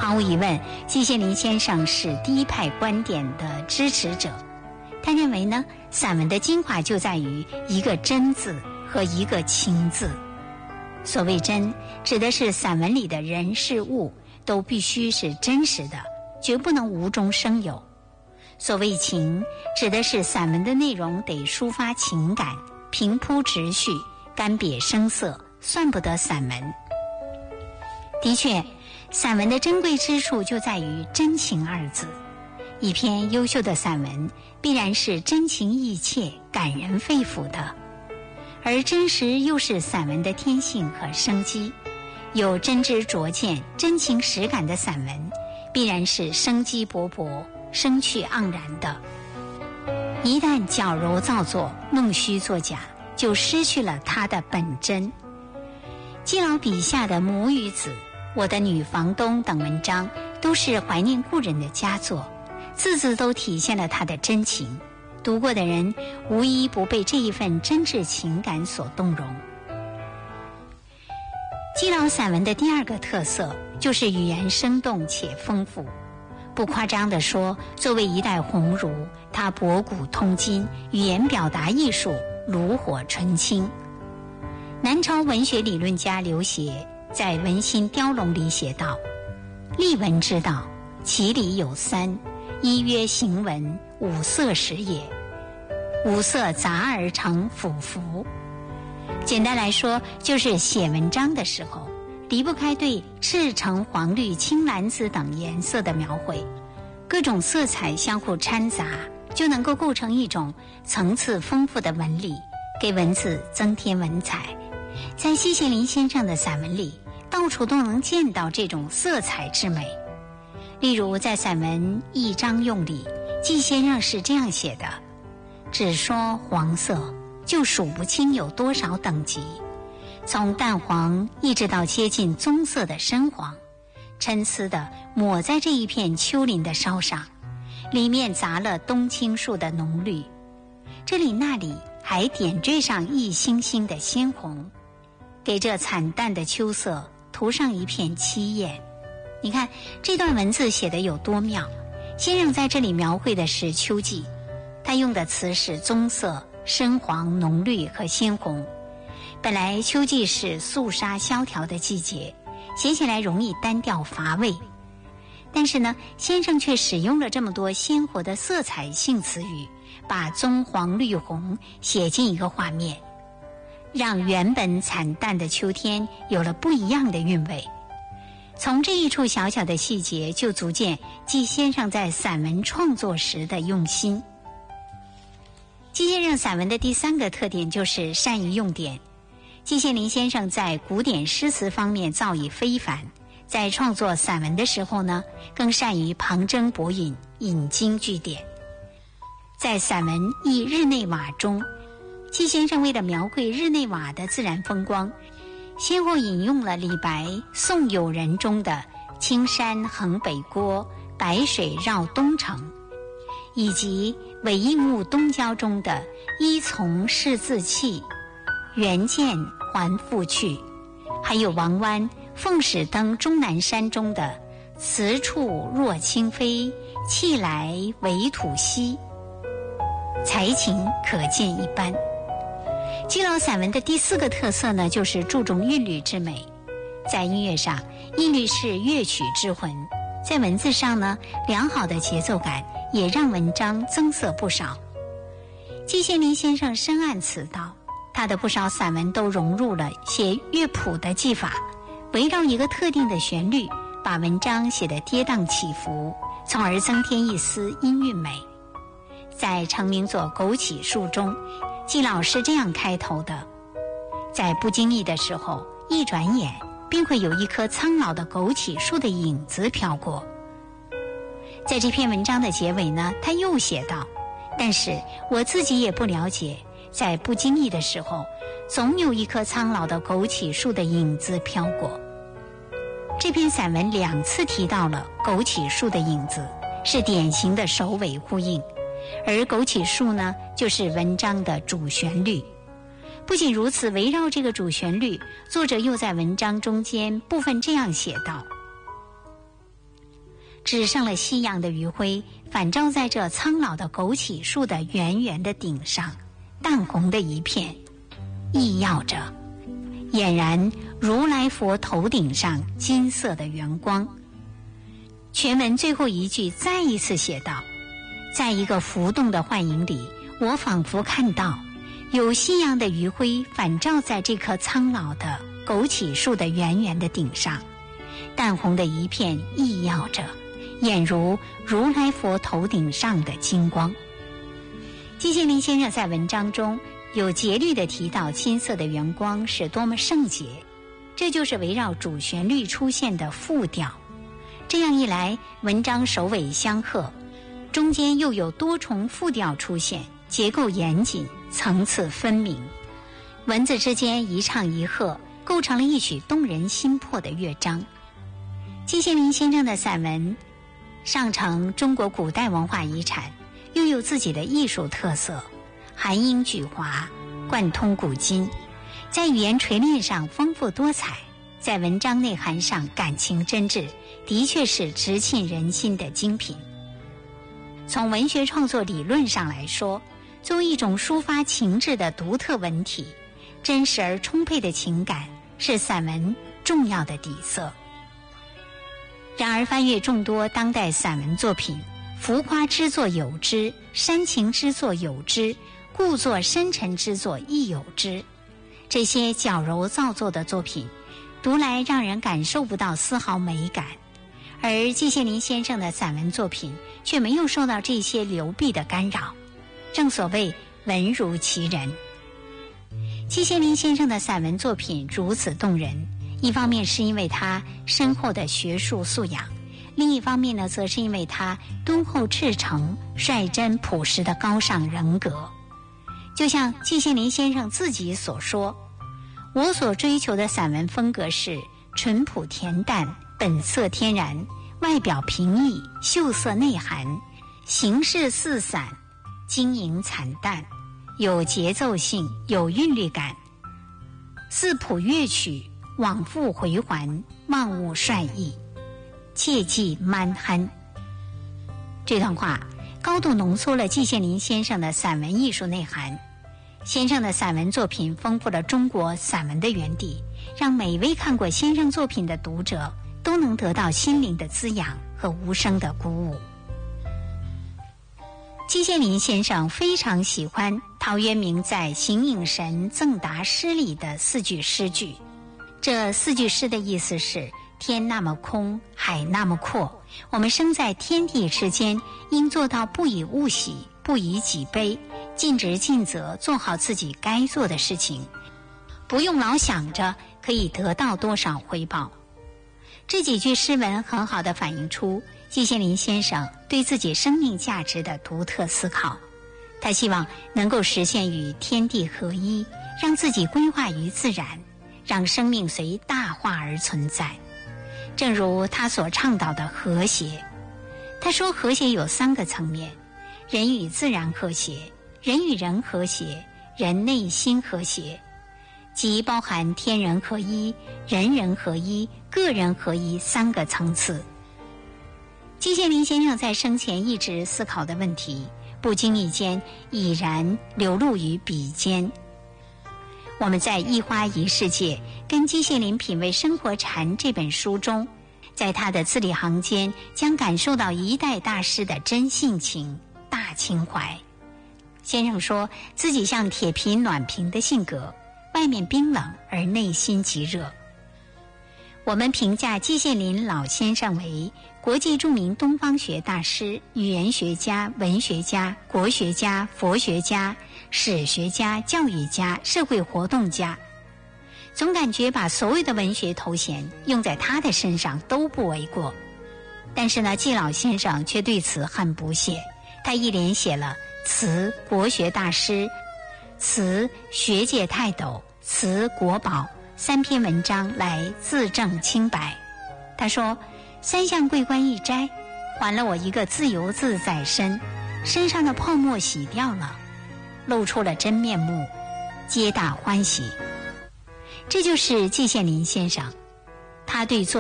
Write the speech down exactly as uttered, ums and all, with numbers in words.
毫无疑问，季羡林先生是第一派观点的支持者。他认为呢，散文的精华就在于一个真字和一个情字。所谓真，指的是散文里的人事物都必须是真实的，绝不能无中生有。所谓情，指的是散文的内容得抒发情感，平铺直叙，干瘪生涩，算不得散文。的确，散文的珍贵之处就在于真情二字。一篇优秀的散文必然是真情意切、感人肺腑的，而真实又是散文的天性和生机。有真知灼见、真情实感的散文，必然是生机勃勃、生趣盎然的。一旦矫揉造作、弄虚作假，就失去了它的本真。季老笔下的《母与子》、《我的女房东》等文章，都是怀念故人的佳作，字字都体现了他的真情。读过的人无一不被这一份真挚情感所动容。季老散文的第二个特色就是语言生动且丰富。不夸张地说，作为一代鸿儒，他博古通今，语言表达艺术炉火纯青。南朝文学理论家刘勰在《文心雕龙》里写道：立文之道，其理有三，一曰行文，五色识也。五色杂而成俯伏。简单来说，就是写文章的时候，离不开对赤橙黄绿青蓝紫等颜色的描绘，各种色彩相互掺杂，就能够构成一种层次丰富的纹理，给文字增添文彩。在季羡林先生的散文里，到处都能见到这种色彩之美。例如在散文《一张用》里，季先生是这样写的：只说黄色，就数不清有多少等级，从淡黄一直到接近棕色的深黄，参差地抹在这一片丘陵的梢上，里面杂了冬青树的浓绿，这里那里还点缀上一星星的鲜红，给这惨淡的秋色涂上一片凄艳。你看这段文字写得有多妙。先生在这里描绘的是秋季，他用的词是棕色、深黄、浓绿和鲜红。本来秋季是肃杀萧条的季节，写起来容易单调乏味，但是呢，先生却使用了这么多鲜活的色彩性词语，把棕黄绿红写进一个画面，让原本惨淡的秋天有了不一样的韵味。从这一处小小的细节，就足见季先生在散文创作时的用心。季先生散文的第三个特点就是善于用典。季羡林先生在古典诗词方面造诣非凡，在创作散文的时候呢，更善于旁征博引，引经据典。在散文《忆日内瓦》中，季先生为了描绘日内瓦的自然风光，先后引用了李白《送友人》中的青山横北郭，白水绕东城，以及韦应物东郊中的依从是自弃，原见还复去，还有王湾奉使登终南山中的此处若清飞，气来唯土稀，才情可见一斑。季老散文的第四个特色呢，就是注重韵律之美。在音乐上，韵律是乐曲之魂；在文字上呢，良好的节奏感也让文章增色不少。季羡林先生深谙此道，他的不少散文都融入了写乐谱的技法，围绕一个特定的旋律，把文章写得跌宕起伏，从而增添一丝音韵美。在成名作《枸杞树》中，季老是这样开头的：在不经意的时候，一转眼便会有一棵苍老的枸杞树的影子飘过。在这篇文章的结尾呢，他又写道：但是我自己也不了解，在不经意的时候，总有一棵苍老的枸杞树的影子飘过。这篇散文两次提到了枸杞树的影子，是典型的首尾呼应，而枸杞树呢，就是文章的主旋律。不仅如此，围绕这个主旋律，作者又在文章中间部分这样写道： 只剩了夕阳的余晖反照在这苍老的枸杞树的圆圆的顶上，淡红的一片，异耀着，俨然如来佛头顶上金色的圆光。全文最后一句再一次写道，在一个浮动的幻影里，我仿佛看到有夕阳的余晖反照在这棵苍老的枸杞树的圆圆的顶上，淡红的一片异耀着，俨如如来佛头顶上的金光。季羡林先生在文章中有节律地提到金色的圆光是多么圣洁，这就是围绕主旋律出现的复调。这样一来，文章首尾相合，中间又有多重复调出现，结构严谨，层次分明，文字之间一唱一和，构成了一曲动人心魄的乐章。季羡林先生的散文上承中国古代文化遗产，又有自己的艺术特色，含英举华，贯通古今，在语言锤炼上丰富多彩，在文章内涵上感情真挚，的确是直沁人心的精品。从文学创作理论上来说，作为一种抒发情志的独特文体，真实而充沛的情感是散文重要的底色。然而翻阅众多当代散文作品，浮夸之作有之，煽情之作有之，故作深沉之作亦有之。这些矫揉造作的作品读来让人感受不到丝毫美感，而季羡林先生的散文作品却没有受到这些流弊的干扰，正所谓文如其人。季羡林先生的散文作品如此动人，一方面是因为他深厚的学术素养，另一方面呢，则是因为他敦厚赤诚、率真朴实的高尚人格。就像季羡林先生自己所说，我所追求的散文风格是淳朴恬淡，本色天然，外表平易，秀色内涵，形式四散，晶莹惨淡，有节奏性，有韵律感，四谱乐曲，往复回环，万物率意，切忌蛮憨。这段话高度浓缩了季羡林先生的散文艺术内涵。先生的散文作品丰富了中国散文的园地，让每位看过先生作品的读者都能得到心灵的滋养和无声的鼓舞。季羡林先生非常喜欢陶渊明在《形影神赠答诗》里的四句诗句。这四句诗的意思是：天那么空，海那么阔，我们生在天地之间，应做到不以物喜，不以己悲，尽职尽责，做好自己该做的事情，不用老想着可以得到多少回报。这几句诗文很好地反映出季羡林先生对自己生命价值的独特思考。他希望能够实现与天地合一，让自己归化于自然，让生命随大化而存在。正如他所倡导的和谐，他说和谐有三个层面：人与自然和谐，人与人和谐，人内心和谐，即包含天人合一、人人合一、个人合一三个层次。季羡林先生在生前一直思考的问题，不经意间已然流露于笔尖。我们在《一花一世界》跟季羡林品味生活禅这本书中，在他的字里行间将感受到一代大师的真性情、大情怀。先生说自己像铁皮暖瓶的性格，外面冰冷而内心极热。我们评价季羡林老先生为国际著名东方学大师、语言学家、文学家、国学家、佛学家、史学家、教育家、社会活动家，总感觉把所有的文学头衔用在他的身上都不为过。但是呢，季老先生却对此很不屑，他一连写了词国学大师、词学界泰斗、词国宝三篇文章来自证清白。他说，三项桂冠一摘，还了我一个自由自在身，身上的泡沫洗掉了，露出了真面目，皆大欢喜。这就是季羡林先生，他对作